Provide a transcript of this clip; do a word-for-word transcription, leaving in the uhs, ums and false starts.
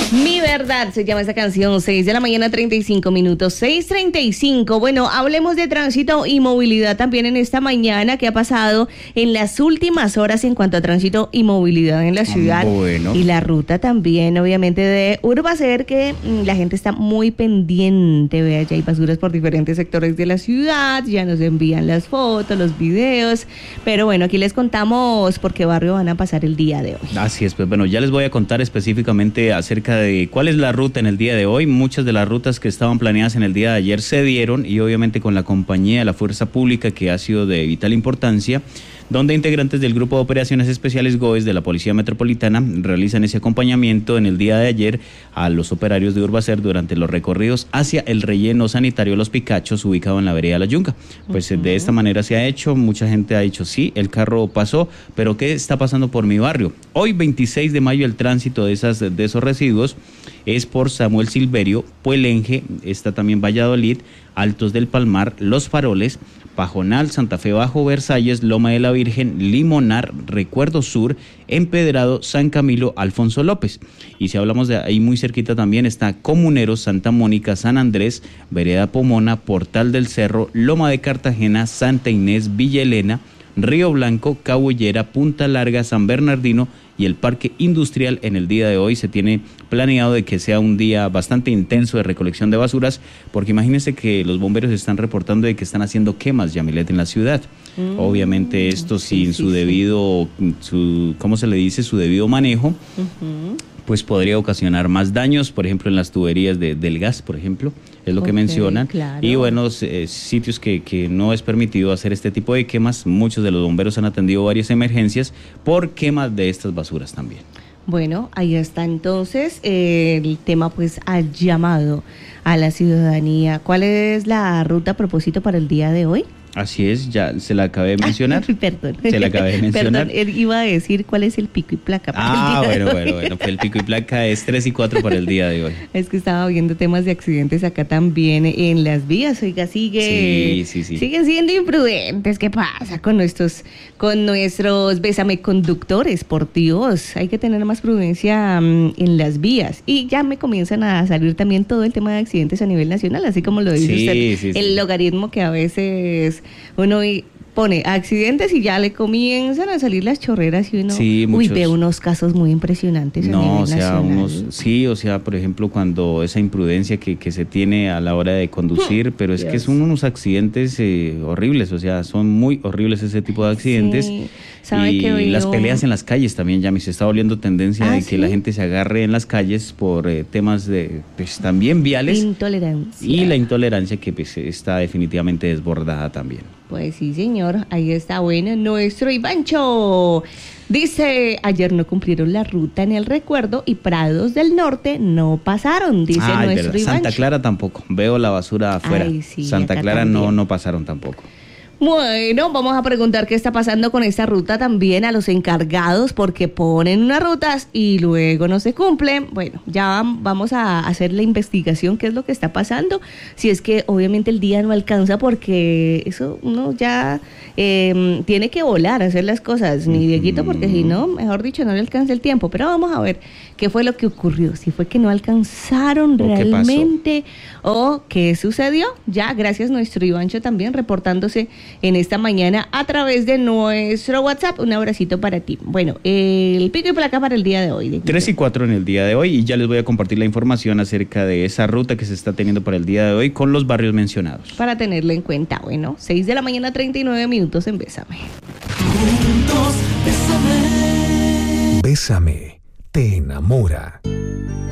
Mi verdad se llama esta canción, seis de la mañana, treinta y cinco minutos, seis treinta y cinco. Bueno, hablemos de tránsito y movilidad también en esta mañana. ¿Qué ha pasado en las últimas horas en cuanto a tránsito y movilidad en la ciudad? Bueno. Y la ruta también, obviamente, de Urbacer, que mmm, la gente está muy pendiente. Vea, ya hay basuras por diferentes sectores de la ciudad, ya nos envían las fotos, los videos. Pero bueno, aquí les contamos por qué barrio van a pasar el día de hoy. Así es, pues bueno, ya les voy a contar específicamente acerca de de cuál es la ruta en el día de hoy. Muchas de las rutas que estaban planeadas en el día de ayer se dieron, y obviamente con la compañía de la Fuerza Pública, que ha sido de vital importancia, donde integrantes del Grupo de Operaciones Especiales GOES de la Policía Metropolitana realizan ese acompañamiento en el día de ayer a los operarios de Urbacer durante los recorridos hacia el relleno sanitario Los Picachos, ubicado en la vereda La Yunga. Pues uh-huh. de esta manera se ha hecho, mucha gente ha dicho, sí, el carro pasó, pero ¿qué está pasando por mi barrio? Hoy, veintiséis de mayo, el tránsito de, esas, de esos residuos es por Samuel Silverio, Puelenge, está también Valladolid, Altos del Palmar, Los Faroles, Pajonal, Santa Fe Bajo, Versalles, Loma de la Virgen, Limonar, Recuerdo Sur, Empedrado, San Camilo, Alfonso López. Y si hablamos de ahí muy cerquita también está Comuneros, Santa Mónica, San Andrés, Vereda Pomona, Portal del Cerro, Loma de Cartagena, Santa Inés, Villa Elena, Río Blanco, Cabullera, Punta Larga, San Bernardino y el Parque Industrial. En el día de hoy se tiene planeado de que sea un día bastante intenso de recolección de basuras, porque imagínense que los bomberos están reportando de que están haciendo quemas, Yamilet, en la ciudad. Mm, Obviamente esto sin sí, sí, su debido, sí. su, ¿cómo se le dice? Su debido manejo. Uh-huh. Pues podría ocasionar más daños, por ejemplo, en las tuberías de, del gas, por ejemplo, es lo okay, que mencionan. Claro. Y bueno, eh, sitios que, que no es permitido hacer este tipo de quemas. Muchos de los bomberos han atendido varias emergencias por quemas de estas basuras también. Bueno, ahí está entonces eh, el tema, pues, al llamado a la ciudadanía. ¿Cuál es la ruta a propósito para el día de hoy? Así es, ya se la acabé de mencionar. Ah, perdón. Se la acabé de mencionar. Perdón, iba a decir cuál es el pico y placa para ah, el día bueno, de bueno, hoy. bueno, pues el pico y placa es tres y cuatro para el día de hoy. Es que estaba viendo temas de accidentes acá también en las vías, oiga, sigue, sí, sí, sí. siguen siendo imprudentes. ¿Qué pasa con nuestros, con nuestros bésame conductores? Por Dios, hay que tener más prudencia um, en las vías. Y ya me comienzan a salir también todo el tema de accidentes a nivel nacional, así como lo dice sí, usted, sí, el sí. logaritmo que a veces uno pone accidentes y ya le comienzan a salir las chorreras y uno sí, uy, ve unos casos muy impresionantes. No, a nivel o sea, nacional. unos, sí, o sea, por ejemplo, cuando esa imprudencia que, que se tiene a la hora de conducir, pero es yes. que son unos accidentes eh, horribles, o sea, son muy horribles ese tipo de accidentes. Sí. ¿Sabe y que oído? Las peleas en las calles también, ya me se está volviendo tendencia ah, de que ¿sí? la gente se agarre en las calles por eh, temas de, pues también viales. Intolerancia. Y la intolerancia que pues, está definitivamente desbordada también. Pues sí, señor, ahí está bueno nuestro Ivancho. Dice, ayer no cumplieron la ruta en el Recuerdo y Prados del Norte no pasaron, dice ah, nuestro verdad. Ivancho. Santa Clara tampoco, veo la basura afuera. Ay, sí, Santa Clara no, no pasaron tampoco. Bueno, vamos a preguntar qué está pasando con esta ruta también a los encargados, porque ponen unas rutas y luego no se cumplen. Bueno, ya vamos a hacer la investigación, qué es lo que está pasando. Si es que obviamente el día no alcanza, porque eso uno ya eh, tiene que volar a hacer las cosas, ni Dieguito, porque si no, mejor dicho, no le alcanza el tiempo. Pero vamos a ver qué fue lo que ocurrió, si fue que no alcanzaron ¿O realmente qué o qué sucedió. Ya, gracias nuestro Ivancho también reportándose en esta mañana a través de nuestro WhatsApp. Un abracito para ti. Bueno, el pico y placa para el día de hoy. tres y cuatro en el día de hoy, y ya les voy a compartir la información acerca de esa ruta que se está teniendo para el día de hoy con los barrios mencionados. Para tenerlo en cuenta. Bueno, seis de la mañana, treinta y nueve minutos en Bésame. Juntos, bésame. Bésame, te enamora.